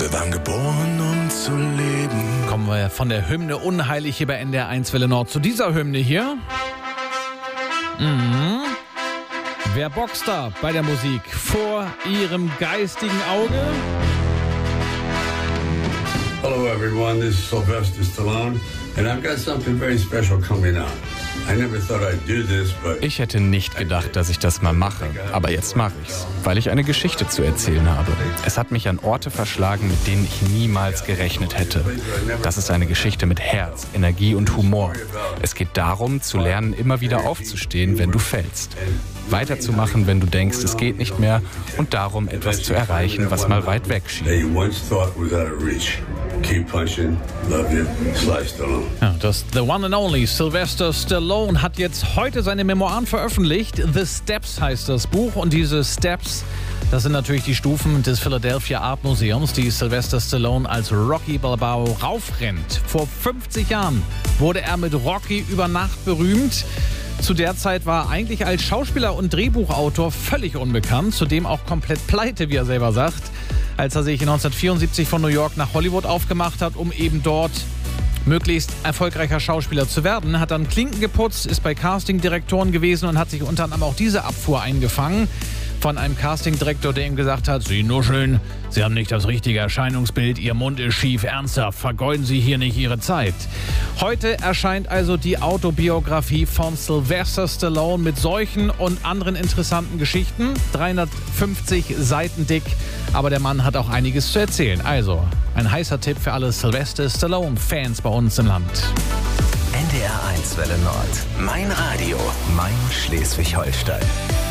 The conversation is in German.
Wir waren geboren, um zu leben. Kommen wir von der Hymne Unheilig hier bei NDR 1 Welle Nord zu dieser Hymne hier. Wer boxt da bei der Musik vor ihrem geistigen Auge? Hello everyone, this is Sylvester Stallone and I've got something very special coming up. I never thought I'd do this, but Ich hätte nicht gedacht, dass ich das mal mache, aber jetzt mache ich's, weil ich eine Geschichte zu erzählen habe. Es hat mich an Orte verschlagen, mit denen ich niemals gerechnet hätte. Das ist eine Geschichte mit Herz, Energie und Humor. Es geht darum, zu lernen, immer wieder aufzustehen, wenn du fällst. Weiterzumachen, wenn du denkst, es geht nicht mehr, und darum, etwas zu erreichen, was mal weit weg schien. that you once thought was out of reach. Keep punching, love you, Sly Stallone. Ja, das The One and Only Sylvester Stallone hat jetzt heute seine Memoiren veröffentlicht. The Steps heißt das Buch, und diese Steps, das sind natürlich die Stufen des Philadelphia Art Museums, die Sylvester Stallone als Rocky Balboa raufrennt. Vor 50 Jahren wurde er mit Rocky über Nacht berühmt. Zu der Zeit war er eigentlich als Schauspieler und Drehbuchautor völlig unbekannt, zudem auch komplett pleite, wie er selber sagt, als er sich 1974 von New York nach Hollywood aufgemacht hat, um eben dort möglichst erfolgreicher Schauspieler zu werden. Hat dann Klinken geputzt, ist bei Castingdirektoren gewesen und hat sich unter anderem auch diese Abfuhr eingefangen von einem Castingdirektor, der ihm gesagt hat: Sie nuscheln, Sie haben nicht das richtige Erscheinungsbild, Ihr Mund ist schief, ernsthaft, vergeuden Sie hier nicht Ihre Zeit. Heute erscheint also die Autobiografie von Sylvester Stallone mit solchen und anderen interessanten Geschichten. 350 Seiten dick, aber der Mann hat auch einiges zu erzählen. Also ein heißer Tipp für alle Sylvester Stallone-Fans bei uns im Land. NDR 1 Welle Nord. Mein Radio, mein Schleswig-Holstein.